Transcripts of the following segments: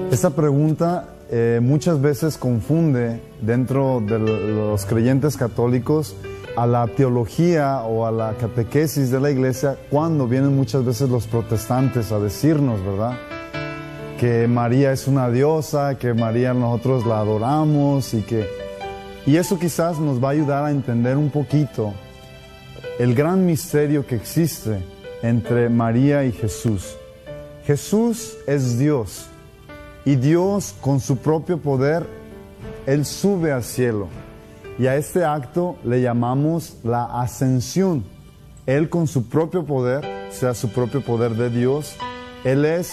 Esta pregunta muchas veces confunde dentro de los creyentes católicos a la teología o a la catequesis de la iglesia, cuando vienen muchas veces los protestantes a decirnos, ¿verdad?, que María es una diosa, que María nosotros la adoramos y eso quizás nos va a ayudar a entender un poquito el gran misterio que existe entre María y Jesús. Jesús es Dios y Dios, con su propio poder, Él sube al cielo, y a este acto le llamamos la ascensión. Él, con su propio poder, sea su propio poder de Dios, Él es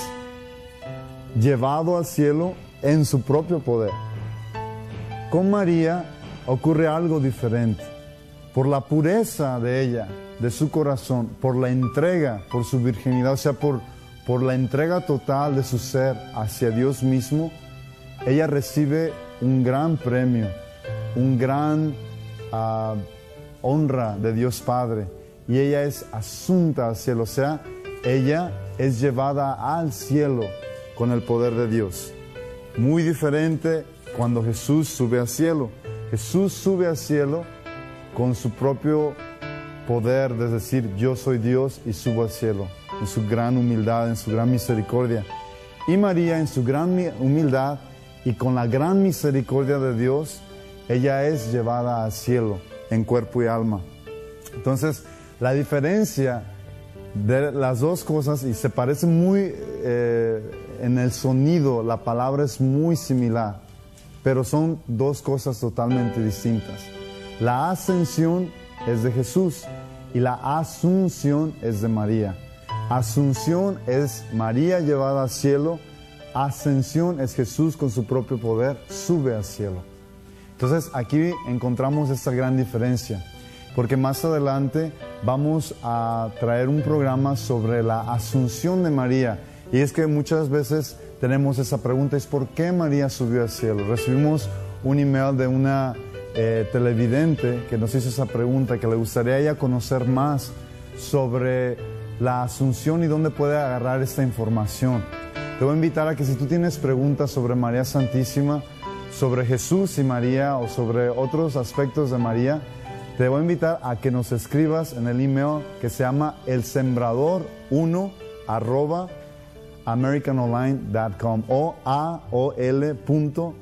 llevado al cielo en su propio poder. Con María ocurre algo diferente. Por la pureza de ella, de su corazón, por la entrega, por su virginidad, o sea, por la entrega total de su ser hacia Dios mismo, ella recibe un gran premio, un gran honra de Dios Padre, y ella es asunta al cielo, o sea, ella es llevada al cielo con el poder de Dios. Muy diferente cuando Jesús sube al cielo. Jesús sube al cielo con su propio poder de decir, yo soy Dios y subo al cielo, en su gran humildad, en su gran misericordia. Y María, en su gran humildad y con la gran misericordia de Dios, ella es llevada al cielo en cuerpo y alma. Entonces, la diferencia de las dos cosas, y se parece muy en el sonido, la palabra es muy similar, pero son dos cosas totalmente distintas. La ascensión es de Jesús y la asunción es de María. Asunción es María llevada al cielo, ascensión es Jesús con su propio poder sube al cielo. Entonces aquí encontramos esta gran diferencia, porque más adelante vamos a traer un programa sobre la asunción de María. Y es que muchas veces tenemos esa pregunta, es ¿por qué María subió al cielo? Recibimos un email de una televidente que nos hizo esa pregunta, que le gustaría a ella conocer más sobre la asunción y dónde puede agarrar esta información. Te voy a invitar a que si tú tienes preguntas sobre María Santísima, sobre Jesús y María o sobre otros aspectos de María, te voy a invitar a que nos escribas en el email que se llama elsembrador1@americanonline.com o aol.com.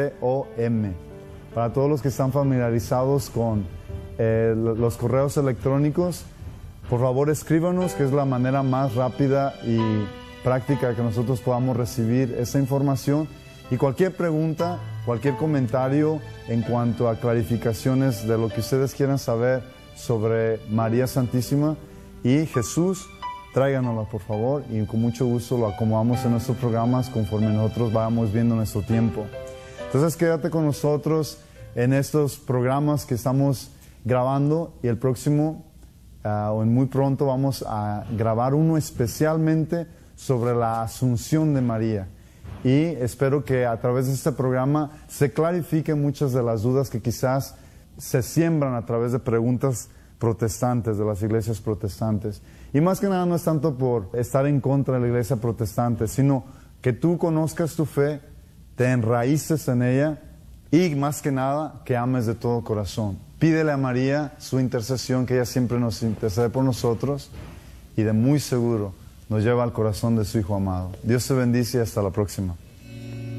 Para todos los que están familiarizados con los correos electrónicos, por favor escríbanos, que es la manera más rápida y práctica que nosotros podamos recibir esa información. Y cualquier pregunta, cualquier comentario en cuanto a clarificaciones de lo que ustedes quieran saber sobre María Santísima y Jesús, tráiganosla por favor, y con mucho gusto lo acomodamos en nuestros programas conforme nosotros vayamos viendo nuestro tiempo. Entonces quédate con nosotros en estos programas que estamos grabando, y el próximo o muy pronto vamos a grabar uno especialmente sobre la Asunción de María. Y espero que a través de este programa se clarifiquen muchas de las dudas que quizás se siembran a través de preguntas protestantes, de las iglesias protestantes. Y más que nada no es tanto por estar en contra de la iglesia protestante, sino que tú conozcas tu fe, te enraíces en ella y más que nada que ames de todo corazón. Pídele a María su intercesión, que ella siempre nos intercede por nosotros y de muy seguro nos lleva al corazón de su Hijo amado. Dios te bendice y hasta la próxima.